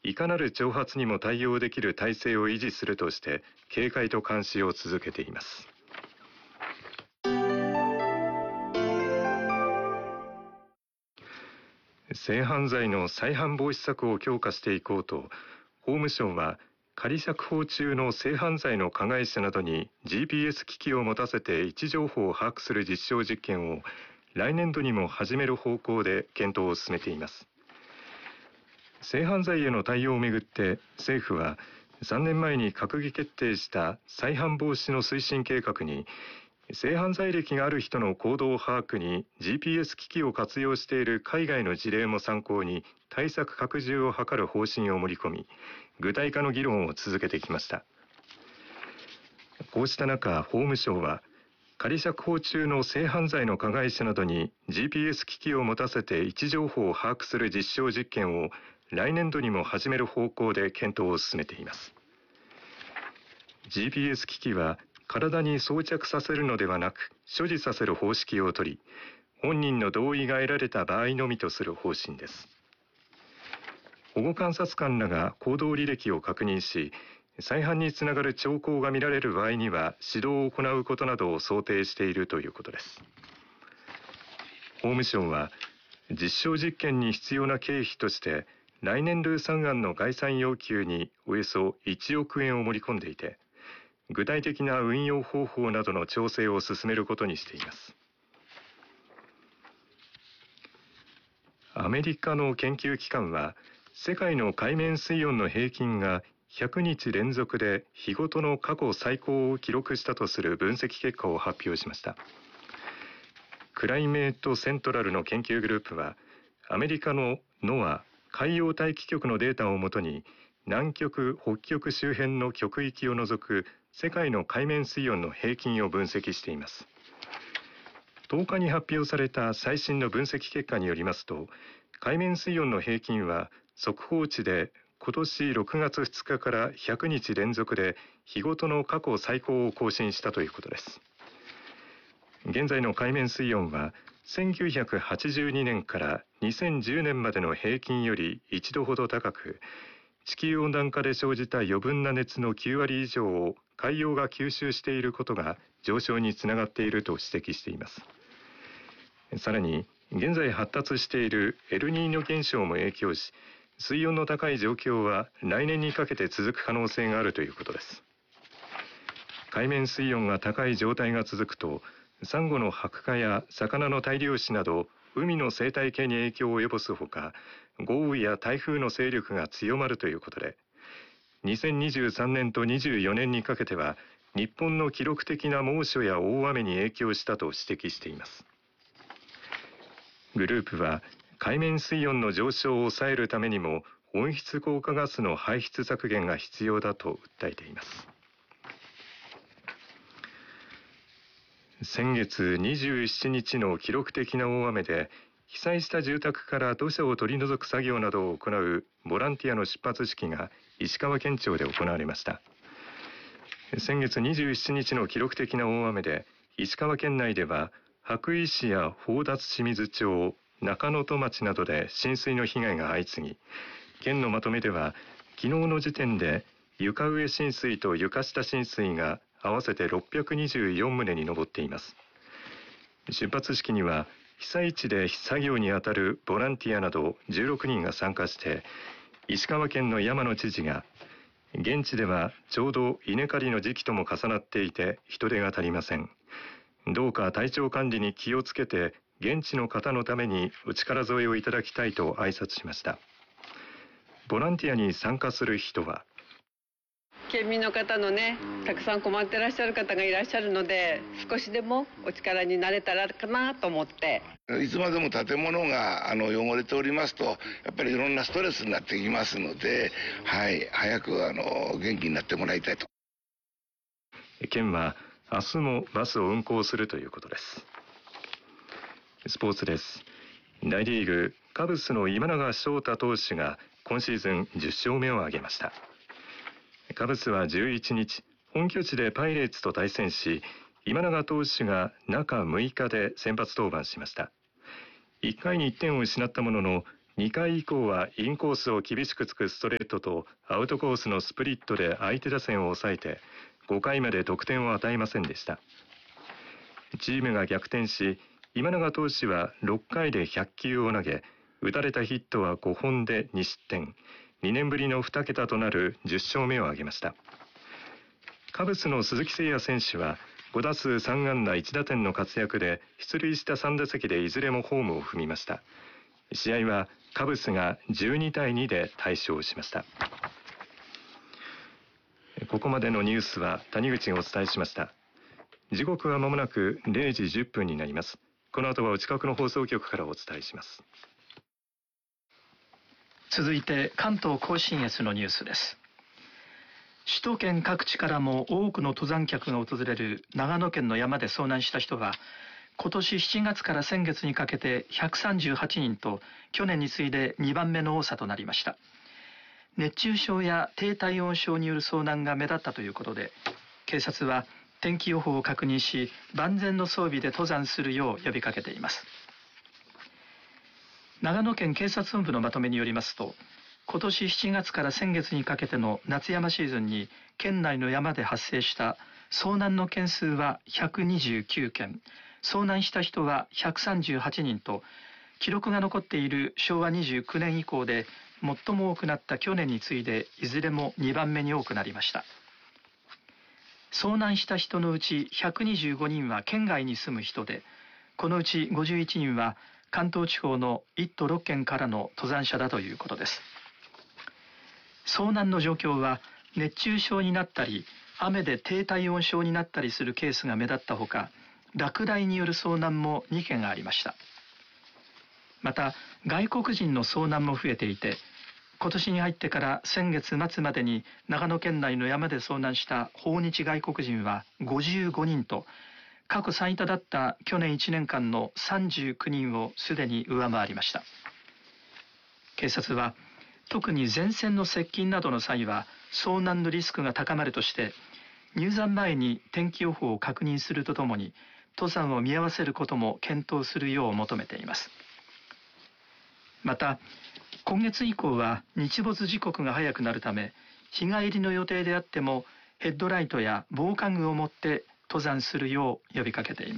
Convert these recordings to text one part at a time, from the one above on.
いかなる挑発にも対応できる体制を維持するとして警戒と監視を続けています。性犯罪の再犯防止策を強化していこうと、法務省は仮釈放中の性犯罪の加害者などに GPS 機器を持たせて位置情報を把握する実証実験を来年度にも始める方向で検討を進めています。性犯罪への対応をめぐって政府は3年前に閣議決定した再犯防止の推進計画に、性犯罪歴がある人の行動把握に GPS 機器を活用している海外の事例も参考に対策拡充を図る方針を盛り込み、具体化の議論を続けてきました。こうした中、法務省は仮釈放中の性犯罪の加害者などに GPS 機器を持たせて位置情報を把握する実証実験を来年度にも始める方向で検討を進めています。GPS 機器は体に装着させるのではなく所持させる方式をとり、本人の同意が得られた場合のみとする方針です。保護観察官らが行動履歴を確認し、再犯につながる兆候が見られる場合には指導を行うことなどを想定しているということです。法務省は実証実験に必要な経費として来年度予算案の概算要求におよそ1億円を盛り込んでいて、具体的な運用方法などの調整を進めることにしています。アメリカの研究機関は世界の海面水温の平均が100日連続で日ごとの過去最高を記録したとする分析結果を発表しました。クライメートセントラルの研究グループはアメリカの NOAA 海洋大気局のデータをもとに南極・北極周辺の極域を除く世界の海面水温の平均を分析しています。10日に発表された最新の分析結果によりますと、海面水温の平均は速報値で今年6月2日から100日連続で日ごとの過去最高を更新したということです。現在の海面水温は1982年から2010年までの平均より1度ほど高く、地球温暖化で生じた余分な熱の9割以上を海洋が吸収していることが上昇につながっていると指摘しています。さらに現在発達しているエルニーニョ現象も影響し、水温の高い状況は来年にかけて続く可能性があるということです。海面水温が高い状態が続くと、サンゴの白化や魚の大量死など海の生態系に影響を及ぼすほか、豪雨や台風の勢力が強まるということで、2023年と24年にかけては日本の記録的な猛暑や大雨に影響したと指摘しています。グループは海面水温の上昇を抑えるためにも温室効果ガスの排出削減が必要だと訴えています。先月27日の記録的な大雨で被災した住宅から土砂を取り除く作業などを行うボランティアの出発式が石川県庁で行われました。先月27日の記録的な大雨で石川県内では羽咋市や宝達清水町、中能登町などで浸水の被害が相次ぎ、県のまとめでは昨日の時点で床上浸水と床下浸水が合わせて624棟に上っています。出発式には被災地で作業にあたるボランティアなど16人が参加して、石川県の山野知事が現地ではちょうど稲刈りの時期とも重なっていて人手が足りません。どうか体調管理に気をつけて現地の方のためにお力添えをいただきたいと挨拶しました。ボランティアに参加する人は、 県民の方のね、たくさん困ってらっしゃる方がいらっしゃるので、少しでもお力になれたらかなと思って。 いつまでも建物が汚れておりますと、やっぱりいろんなストレスになってきますので、はい、早く元気になってもらいたいと。 県は明日もバスを運行するということです。スポーツです。大リーグカブスの今永昇太投手が今シーズン10勝目を挙げました。カブスは11日、本拠地でパイレーツと対戦し、今永投手が中6日で先発登板しました。1回に1点を失ったものの、 2回以降はインコースを厳しくつくストレートとアウトコースのスプリットで相手打線を抑えて5回まで得点を与えませんでした。チームが逆転し、今永投手は6回で100球を投げ、打たれたヒットは5本で2失点、2年ぶりの2桁となる10勝目を挙げました。カブスの鈴木誠也選手は5打数3安打1打点の活躍で、出塁した3打席でいずれもホームを踏みました。試合はカブスが12対2で大勝しました。ここまでのニュースは谷口がお伝えしました。時刻はまもなく0時10分になります。この後はお近くの放送局からお伝えします。 続いて関東甲信越のニュースです。首都圏各地からも多くの登山客が訪れる長野県の山で遭難した人は、今年7月から先月にかけて138人と、去年に次いで2番目の多さとなりました。熱中症や低体温症による遭難が目立ったということで、警察は天気予報を確認し、万全の装備で登山するよう呼びかけています。長野県警察本部のまとめによりますと、今年7月から先月にかけての夏山シーズンに県内の山で発生した遭難の件数は129件、遭難した人は138人と、記録が残っている昭和29年以降で最も多くなった去年に次いでいずれも2番目に多くなりました。遭難した人のうち125人は県外に住む人で、このうち51人は関東地方の1都6県からの登山者だということです。遭難の状況は熱中症になったり、雨で低体温症になったりするケースが目立ったほか、落雷による遭難も2件ありました。また外国人の遭難も増えていて、今年に入ってから先月末までに長野県内の山で遭難した訪日外国人は55人と、過去最多だった去年1年間の39人をすでに上回りました。警察は特に前線の接近などの際は遭難のリスクが高まるとして、入山前に天気予報を確認するとともに登山を見合わせることも検討するよう求めています。また今月以降は日没時刻が早くなるため、日帰りの予定であってもヘッドライトや防寒具を持って登山するよう呼びかけています。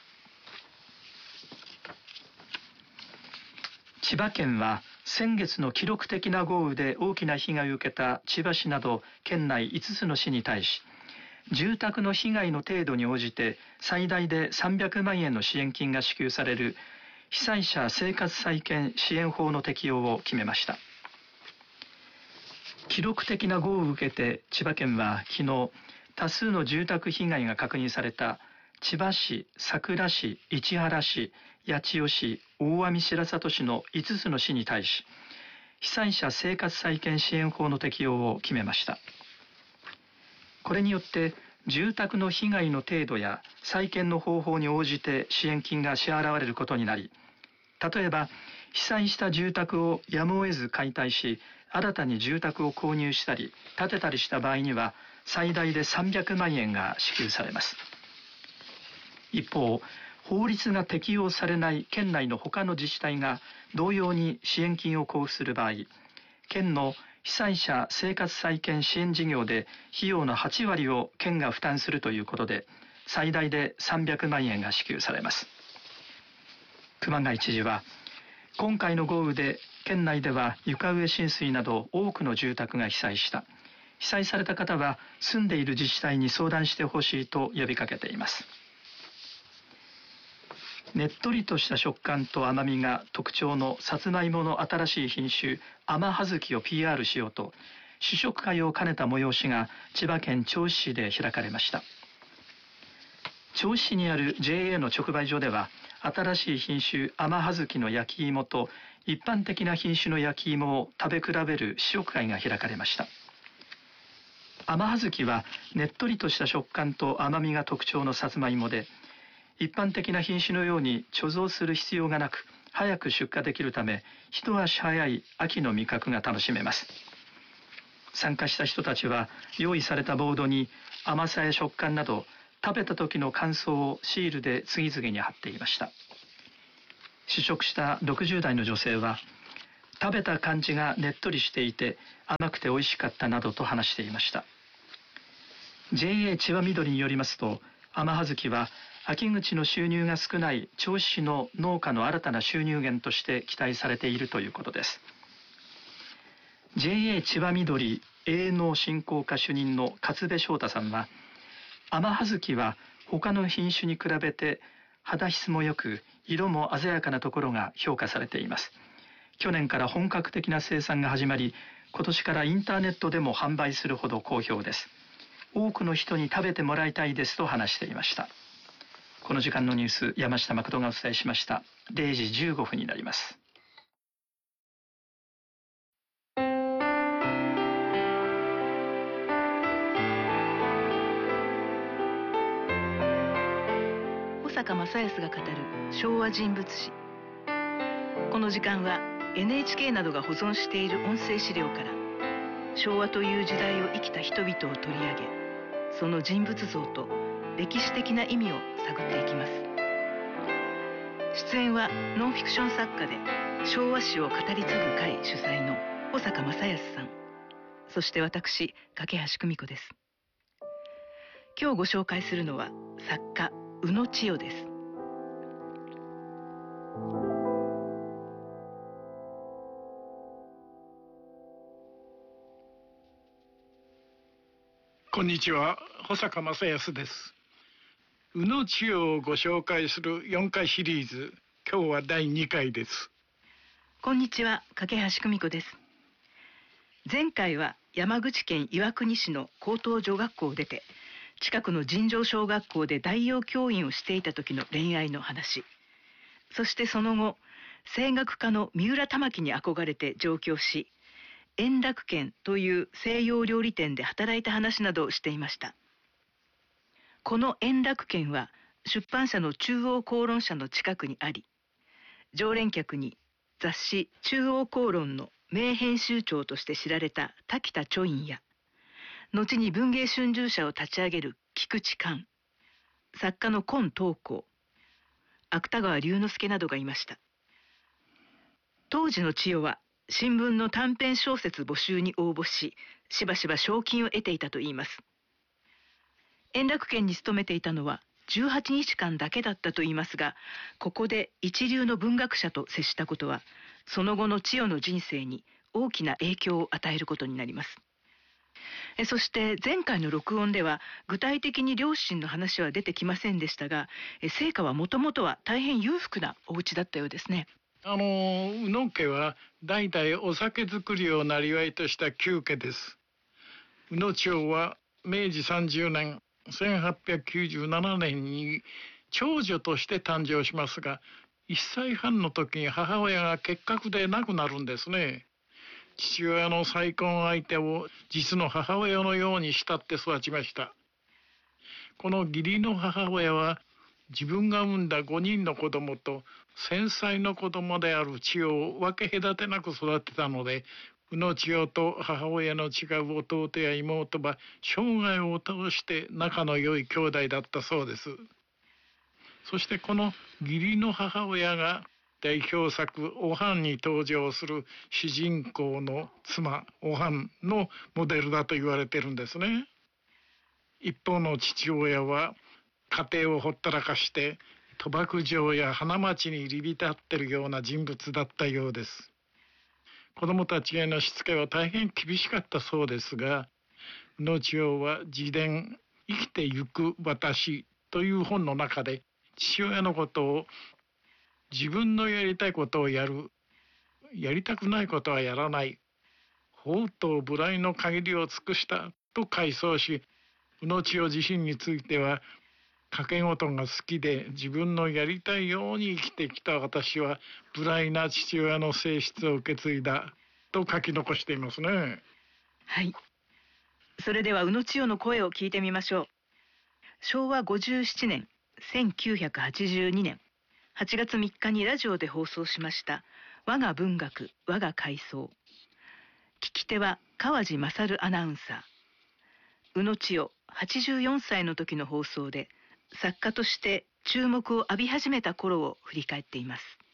千葉県は先月の記録的な豪雨で大きな被害を受けた千葉市など県内5つの市に対し、住宅の被害の程度に応じて最大で300万円の支援金が支給される被災者生活再建支援法の適用を決めました。記録的な豪雨を受けて千葉県は昨日、多数の住宅被害が確認された千葉市、佐倉市、市原市、八千代市、大網白里市の5つの市に対し、被災者生活再建支援法の適用を決めました。これによって住宅の被害の程度や再建の方法に応じて支援金が支払われることになり、例えば被災した住宅をやむを得ず解体し、新たに住宅を購入したり建てたりした場合には最大で300万円が支給されます。一方、法律が適用されない県内の他の自治体が同様に支援金を交付する場合、県の被災者生活再建支援事業で費用の8割を県が負担するということで、最大で300万円が支給されます。熊谷知事は、今回の豪雨で県内では床上浸水など多くの住宅が被災した。被災された方は住んでいる自治体に相談してほしいと呼びかけています。ねっとりとした食感と甘みが特徴のさつまいもの新しい品種甘はずきを PR しようと、試食会を兼ねた催しが千葉県銚子市で開かれました。銚子市にある JA の直売所では、新しい品種甘はずきの焼き芋と一般的な品種の焼き芋を食べ比べる試食会が開かれました。甘はずきはねっとりとした食感と甘みが特徴のさつまいもで、一般的な品種のように貯蔵する必要がなく、早く出荷できるため一足早い秋の味覚が楽しめます。参加した人たちは用意されたボードに甘さや食感など食べた時の感想をシールで次々に貼っていました。試食した60代の女性は、 食べた感じがねっとりしていて甘くて美味しかったなどと話していました。 JA 千葉緑によりますと、甘葉月は秋口の収入が少ない銚子市の農家の新たな収入源として期待されているということです。 JA 千葉緑営農振興課主任の勝部翔太さんは、甘葉月は他の品種に比べて肌質も良く色も鮮やかなところが評価されています。去年から本格的な生産が始まり、今年からインターネットでも販売するほど好評です。多くの人に食べてもらいたいですと話していました。この時間のニュース、山下誠がお伝えしました。0時15分になります。 保坂正康が語る昭和人物史。この時間は NHK などが保存している音声資料から昭和という時代を生きた人々を取り上げ、その人物像と歴史的な意味を探っていきます。出演はノンフィクション作家で昭和史を語り継ぐ会主催の保坂正康さん、そして私架橋久美子です。今日ご紹介するのは作家宇野千代です。 こんにちは、保坂正康です。宇野千代をご紹介する4回シリーズ、今日は第2回です。 こんにちは、架橋久美子です。前回は山口県岩国市の高等女学校を出て、近くの尋常小学校で代用教員をしていた時の恋愛の話、そしてその後声楽家の三浦玉樹に憧れて上京し、円楽軒という西洋料理店で働いた話などをしていました。この円楽軒は出版社の中央公論社の近くにあり、常連客に雑誌中央公論の名編集長として知られた滝田著院や、後に文藝春秋社を立ち上げる菊池寛、作家の今東光、芥川龍之介などがいました。当時の千代は新聞の短編小説募集に応募し、しばしば賞金を得ていたといいます。円楽軒に勤めていたのは18日間だけだったといいますが、ここで一流の文学者と接したことは、その後の千代の人生に大きな影響を与えることになります。そして前回の録音では具体的に両親の話は出てきませんでしたが、生家はもともとは大変裕福なお家だったようですね。 宇野家は代々お酒造りを生業とした旧家です。宇野千代は明治30年1897年に長女として誕生しますが、1歳半の時に母親が結核で亡くなるんですね。父親の再婚相手を実の母親のように慕って育ちました。この義理の母親は自分が産んだ5人の子供と1000歳の子供である千代を分け隔てなく育てたので、宇野千代と母親の違う弟や妹は生涯を通して仲の良い兄弟だったそうです。そしてこの義理の母親が代表作「おはん」に登場する主人公の妻おはんのモデルだと言われてるんですね。一方の父親は家庭をほったらかして賭博場や花街に入り浸ってるような人物だったようです。子供たちへのしつけは大変厳しかったそうですが、宇野千代は自伝「生きてゆく私」という本の中で父親のことを自分のやりたいことをやる、やりたくないことはやらない、法と無頼の限りを尽くしたと回想し、宇野千代自身については賭け事が好きで自分のやりたいように生きてきた私は無頼な父親の性質を受け継いだと書き残していますね。 はい、それでは宇野千代の声を聞いてみましょう。昭和57年1982年8月3日にラジオで放送しました我が文学我が回想。聞き手は川地勝アナウンサー。宇野千代84歳の時の放送で作家として注目を浴び始めた頃を振り返っています。